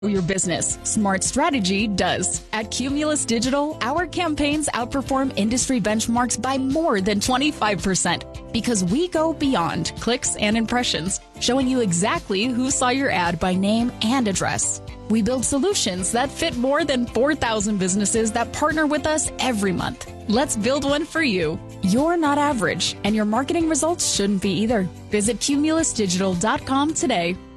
your business. Smart strategy does. At Cumulus Digital, our campaigns outperform industry benchmarks by more than 25% because we go beyond clicks and impressions, showing you exactly who saw your ad by name and address. We build solutions that fit more than 4,000 businesses that partner with us every month. Let's build one for you. You're not average, and your marketing results shouldn't be either. Visit cumulusdigital.com today.